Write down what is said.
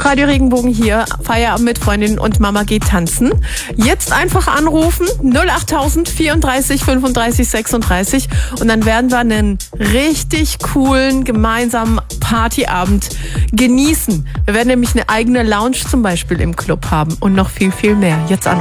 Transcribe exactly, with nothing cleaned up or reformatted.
Radio Regenbogen hier, Feierabend mit Freundin und Mama geht tanzen. Jetzt einfach anrufen, null achttausend vierunddreißig fünfunddreißig sechsunddreißig und dann werden wir einen richtig coolen gemeinsamen Partyabend genießen. Wir werden nämlich eine eigene Lounge zum Beispiel im Club haben und noch viel, viel mehr. Jetzt anrufen.